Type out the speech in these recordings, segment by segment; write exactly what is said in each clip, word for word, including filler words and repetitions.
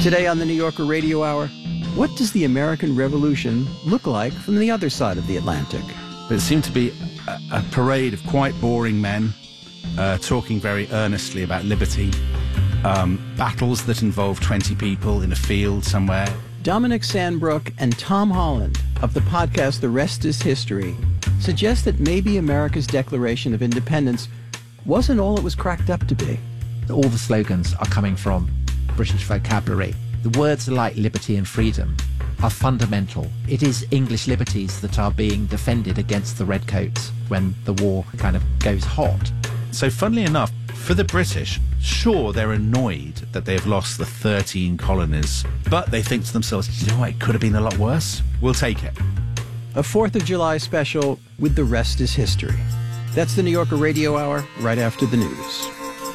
Today on the New Yorker Radio Hour, what does the American Revolution look like from the other side of the Atlantic? It seemed to be a, a parade of quite boring men uh, talking very earnestly about liberty, um, battles that involve twenty people in a field somewhere. Dominic Sandbrook and Tom Holland of the podcast The Rest is History suggest that maybe America's Declaration of Independence wasn't all it was cracked up to be. All the slogans are coming from British vocabulary. The words like liberty and freedom are fundamental. It is English liberties that are being defended against the redcoats when the war kind of goes hot. So funnily enough, for the British, sure, they're annoyed that they've lost the thirteen colonies, but they think to themselves, you know what, it could have been a lot worse. We'll take it. A fourth of July special with The Rest is History. That's the New Yorker Radio Hour, right after the news.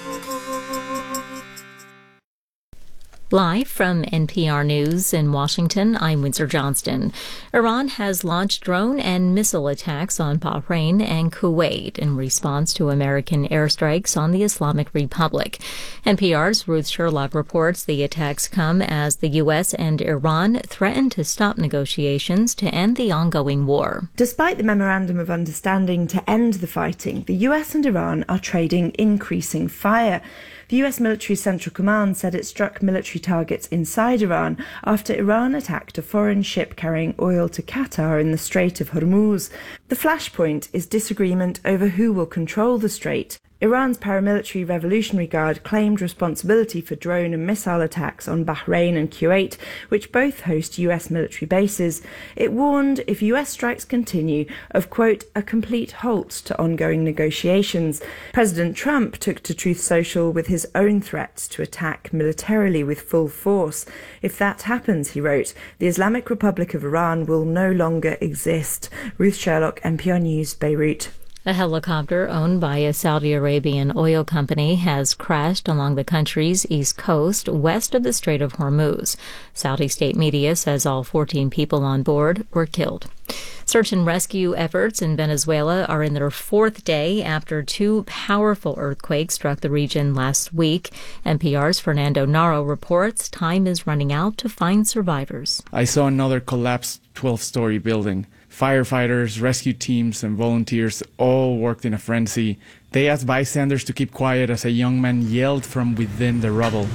Live from N P R News in Washington, I'm Windsor Johnston. Iran has launched drone and missile attacks on Bahrain and Kuwait in response to American airstrikes on the Islamic Republic. N P R's Ruth Sherlock reports the attacks come as the U S and Iran threaten to stop negotiations to end the ongoing war. Despite the Memorandum of Understanding to end the fighting, the U S and Iran are trading increasing fire. The U S military Central Command said it struck military targets inside Iran after Iran attacked a foreign ship carrying oil to Qatar in the Strait of Hormuz. The flashpoint is disagreement over who will control the strait. Iran's paramilitary Revolutionary Guard claimed responsibility for drone and missile attacks on Bahrain and Kuwait, which both host U S military bases. It warned if U S strikes continue of, quote, a complete halt to ongoing negotiations. President Trump took to Truth Social with his own threats to attack militarily with full force. If that happens, he wrote, the Islamic Republic of Iran will no longer exist. Ruth Sherlock, N P R News, Beirut. A helicopter owned by a Saudi Arabian oil company has crashed along the country's east coast, west of the Strait of Hormuz. Saudi state media says all fourteen people on board were killed. Search and rescue efforts in Venezuela are in their fourth day after two powerful earthquakes struck the region last week. N P R's Fernando Naro reports time is running out to find survivors. I saw another collapsed twelve-story building. Firefighters, rescue teams, and volunteers all worked in a frenzy. They asked bystanders to keep quiet as a young man yelled from within the rubble.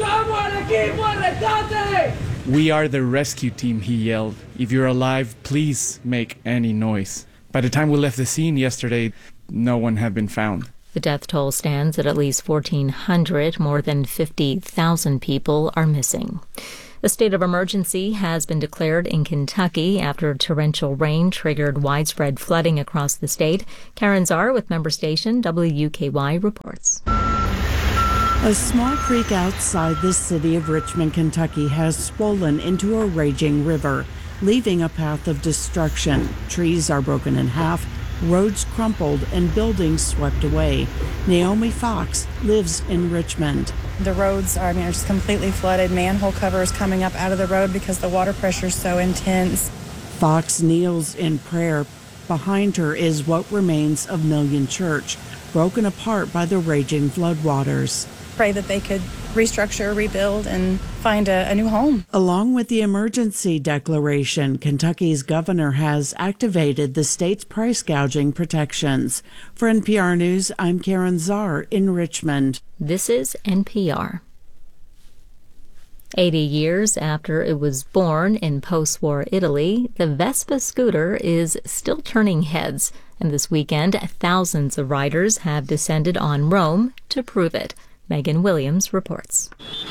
We are the rescue team, he yelled. If you're alive, please make any noise. By the time we left the scene yesterday, no one had been found. The death toll stands at at least fourteen hundred. More than fifty thousand people are missing. A state of emergency has been declared in Kentucky after torrential rain triggered widespread flooding across the state. Karen Czar with member station W U K Y reports. A small creek outside the city of Richmond, Kentucky has swollen into a raging river, leaving a path of destruction. Trees are broken in half, roads crumpled, and buildings swept away. Naomi Fox lives in Richmond. The roads are, I mean, are just completely flooded. Manhole covers coming up out of the road because the water pressure is so intense. Fox kneels in prayer. Behind her is what remains of Million Church, broken apart by the raging floodwaters. Pray that they could restructure, rebuild, and find a, a new home. Along with the emergency declaration, Kentucky's governor has activated the state's price gouging protections. For N P R News, I'm Karen Czar in Richmond. This is N P R. eighty years after it was born in post-war Italy, the Vespa scooter is still turning heads. And this weekend, thousands of riders have descended on Rome to prove it. Megan Williams reports.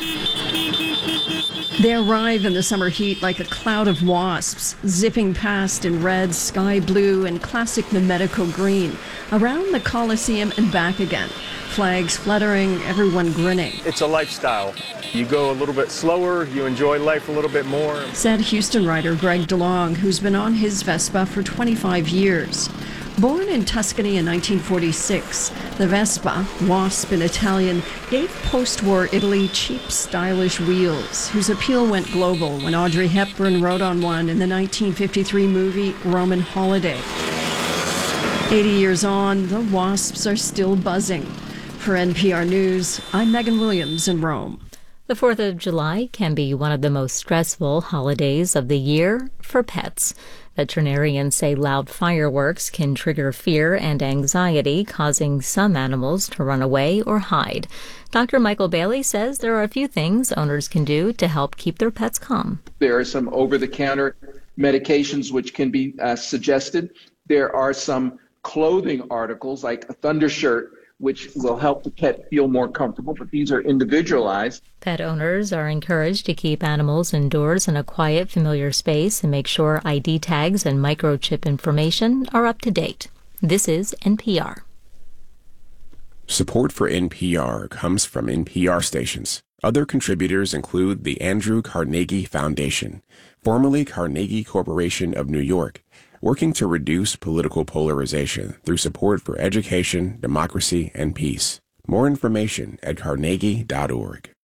They arrive in the summer heat like a cloud of wasps, zipping past in red, sky blue, and classic Nemetico green, around the Colosseum and back again. Flags fluttering, everyone grinning. It's a lifestyle. You go a little bit slower, you enjoy life a little bit more. Said Houston rider Greg DeLong, who's been on his Vespa for twenty-five years. Born in Tuscany in nineteen forty-six, the Vespa, wasp in Italian, gave post-war Italy cheap, stylish wheels, whose appeal went global when Audrey Hepburn rode on one in the nineteen fifty-three movie Roman Holiday. eighty years on, the wasps are still buzzing. For N P R News, I'm Megan Williams in Rome. The fourth of July can be one of the most stressful holidays of the year for pets. Veterinarians say loud fireworks can trigger fear and anxiety, causing some animals to run away or hide. Doctor Michael Bailey says there are a few things owners can do to help keep their pets calm. There are some over-the-counter medications which can be uh, suggested. There are some clothing articles like a thunder shirt, which will help the pet feel more comfortable, but these are individualized. Pet owners are encouraged to keep animals indoors in a quiet, familiar space and make sure I D tags and microchip information are up to date. This is N P R. Support for N P R comes from N P R stations. Other contributors include the Andrew Carnegie Foundation, formerly Carnegie Corporation of New York, working to reduce political polarization through support for education, democracy, and peace. More information at carnegie dot org.